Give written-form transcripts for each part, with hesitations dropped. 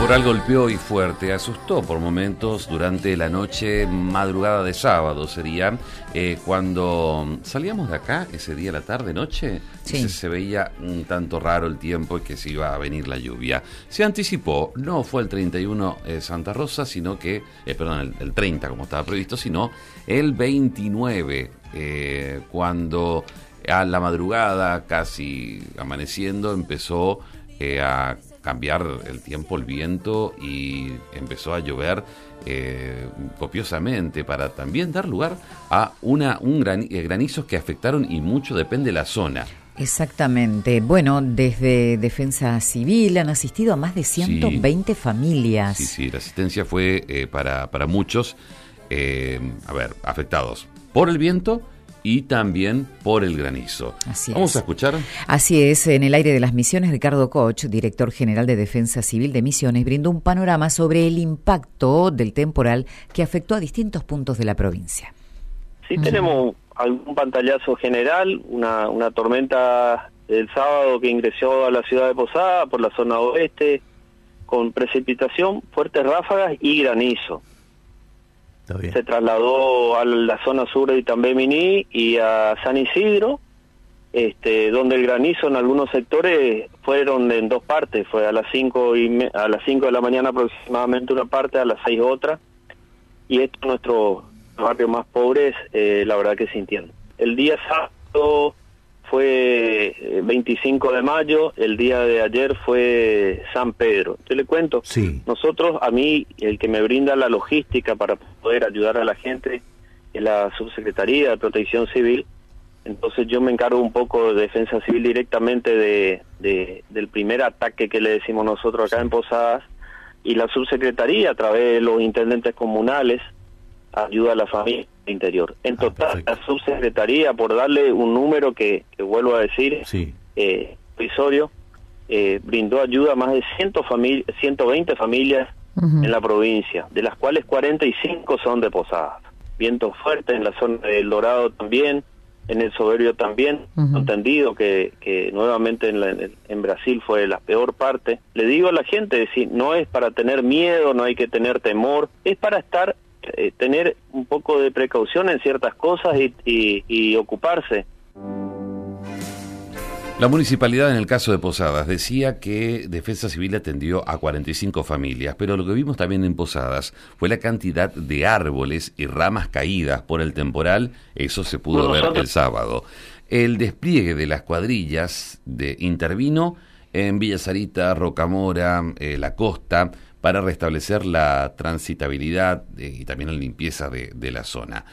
temporal golpeó y fuerte, asustó por momentos durante la noche, madrugada de sábado sería, cuando salíamos de acá ese día, la tarde, noche, sí, se veía un tanto raro el tiempo y que se iba a venir la lluvia. Se anticipó, no fue el 31 Santa Rosa, sino que, el 30 como estaba previsto, sino el 29, cuando a la madrugada, casi amaneciendo, empezó a cambiar el tiempo, el viento, y empezó a llover copiosamente para también dar lugar a granizos que afectaron, y mucho depende de la zona. Exactamente. Bueno, desde Defensa Civil han asistido a más de 120 familias. Sí, la asistencia fue para muchos, afectados por el viento y también por el granizo. Vamos a escuchar. Así es, en el aire de las Misiones, Ricardo Koch, director general de Defensa Civil de Misiones, brindó un panorama sobre el impacto del temporal que afectó a distintos puntos de la provincia. Sí, tenemos algún pantallazo general, una tormenta el sábado que ingresó a la ciudad de Posadas por la zona oeste, con precipitación, fuertes ráfagas y granizo. Se trasladó a la zona sur de Itambé-Miní y a San Isidro, donde el granizo en algunos sectores fueron en dos partes, fue a las 5 de la mañana aproximadamente una parte, a las 6 otra, y esto en nuestros barrios más pobres, la verdad que sintiendo. El día sábado fue 25 de mayo, el día de ayer fue San Pedro. Yo le cuento, nosotros, a mí, el que me brinda la logística para poder ayudar a la gente es la Subsecretaría de Protección Civil. Entonces yo me encargo un poco de Defensa Civil directamente del primer ataque que le decimos nosotros acá en Posadas, y la Subsecretaría, a través de los intendentes comunales, ayuda a la familia del interior. En total, la Subsecretaría, por darle un número que vuelvo a decir, provisorio, brindó ayuda a más de 120 familias en la provincia, de las cuales 45 son de Posadas. Vientos fuertes en la zona del Dorado también, en el Soberbio también, entendido que nuevamente en Brasil fue la peor parte. Le digo a la gente, decir, no es para tener miedo, no hay que tener temor, es para tener un poco de precaución en ciertas cosas y ocuparse. La municipalidad, en el caso de Posadas, decía que Defensa Civil atendió a 45 familias, pero lo que vimos también en Posadas fue la cantidad de árboles y ramas caídas por el temporal. Eso se pudo ver el sábado. El despliegue de las cuadrillas intervino en Villa Sarita, Rocamora, La Costa, para restablecer la transitabilidad y también la limpieza de la zona.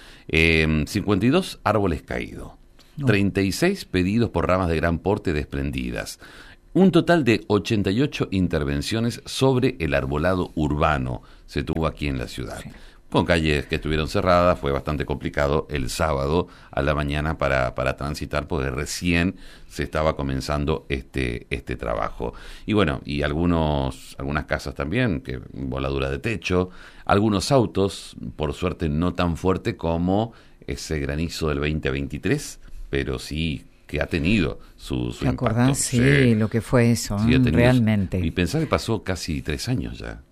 52 árboles caídos, 36 pedidos por ramas de gran porte desprendidas, un total de 88 intervenciones sobre el arbolado urbano se tuvo aquí en la ciudad. Con calles que estuvieron cerradas, fue bastante complicado el sábado a la mañana para transitar, porque recién se estaba comenzando este trabajo. Y bueno, y algunas casas también, que voladura de techo, algunos autos, por suerte no tan fuerte como ese granizo del 2023, pero sí que ha tenido su impacto. ¿Te acordás? Sí, lo que fue eso, realmente. Y pensá que pasó casi 3 años ya.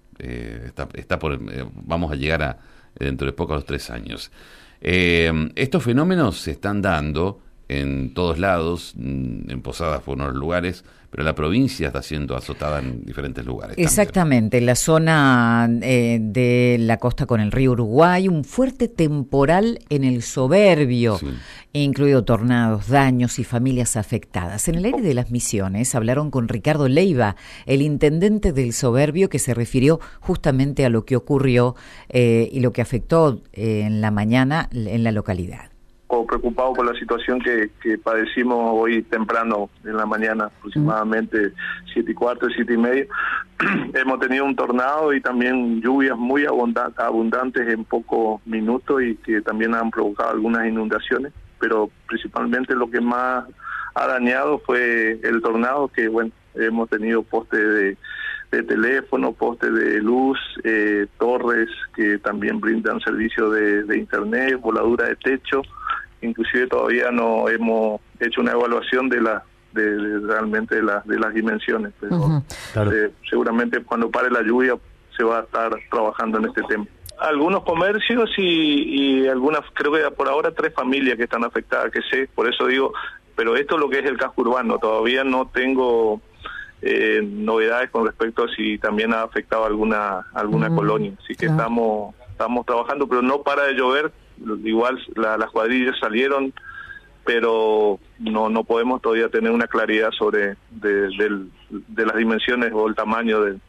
Vamos a llegar dentro de poco a los 3 años. Estos fenómenos se están dando en todos lados. En Posadas fue uno de los lugares, pero la provincia está siendo azotada en diferentes lugares. Exactamente, también. La zona de la costa con el río Uruguay, un fuerte temporal en el Soberbio, incluido tornados, daños y familias afectadas. En el aire de las Misiones hablaron con Ricardo Leiva, el intendente del Soberbio, que se refirió justamente a lo que ocurrió y lo que afectó en la mañana en la localidad. Preocupado por la situación que padecimos hoy temprano en la mañana, aproximadamente 7:15, 7:30. Hemos tenido un tornado y también lluvias muy abundantes en pocos minutos, y que también han provocado algunas inundaciones, pero principalmente lo que más ha dañado fue el tornado, que hemos tenido postes de teléfono, postes de luz, torres que también brindan servicio de internet, voladura de techo. Inclusive todavía no hemos hecho una evaluación de realmente de las dimensiones. Pero Claro. seguramente cuando pare la lluvia se va a estar trabajando en este tema. Algunos comercios y algunas, creo que por ahora 3 familias que están afectadas, que sé, por eso digo, pero esto es lo que es el casco urbano, todavía no tengo novedades con respecto a si también ha afectado alguna colonia, así que estamos trabajando, pero no para de llover, igual las cuadrillas salieron, pero no podemos todavía tener una claridad sobre de las dimensiones o el tamaño del...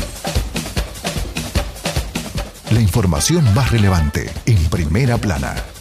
La información más relevante en Primera Plana.